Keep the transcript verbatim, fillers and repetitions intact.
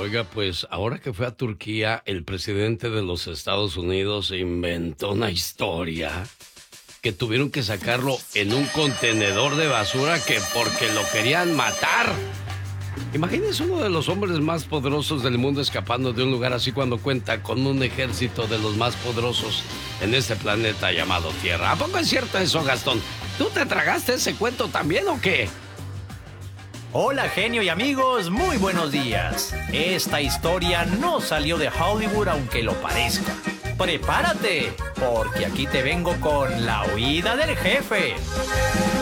Oiga, pues ahora que fue a Turquía, el presidente de los Estados Unidos inventó una historia que tuvieron que sacarlo en un contenedor de basura que porque lo querían matar. Imagínense uno de los hombres más poderosos del mundo escapando de un lugar así cuando cuenta con un ejército de los más poderosos en este planeta llamado Tierra. ¿A poco es cierto eso, Gastón? ¿Tú te tragaste ese cuento también o qué? Hola, genio y amigos, muy buenos días. Esta historia no salió de Hollywood aunque lo parezca. Prepárate, porque aquí te vengo con la huida del jefe.